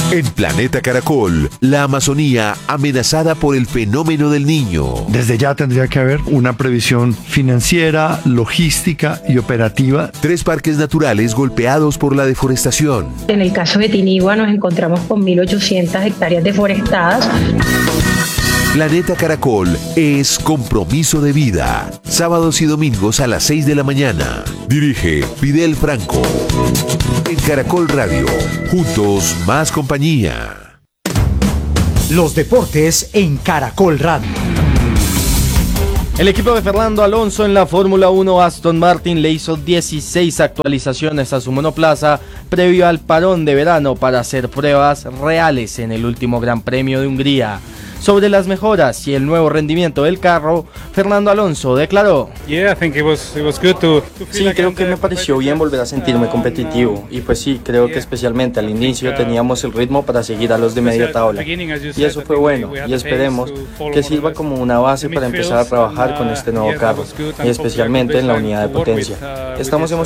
En Planeta Caracol, la Amazonía amenazada por el fenómeno del Niño. Desde ya tendría que haber una previsión financiera, logística y operativa. 3 parques naturales golpeados por la deforestación. En el caso de Tinigua nos encontramos con 1.800 hectáreas deforestadas. Planeta Caracol es compromiso de vida. Sábados y domingos a las 6 de la mañana. Dirige Fidel Franco. En Caracol Radio. Juntos, más compañía. Los deportes en Caracol Radio. El equipo de Fernando Alonso en la Fórmula 1 Aston Martin le hizo 16 actualizaciones a su monoplaza previo al parón de verano para hacer pruebas reales en el último Gran Premio de Hungría. Sobre las mejoras y el nuevo rendimiento del carro, Fernando Alonso declaró: Sí, creo que me pareció bien volver a sentirme competitivo y pues sí, creo que especialmente al inicio teníamos el ritmo para seguir a los de media tabla y eso fue bueno y esperemos que sirva como una base para empezar a trabajar con este nuevo carro y especialmente en la unidad de potencia. Estamos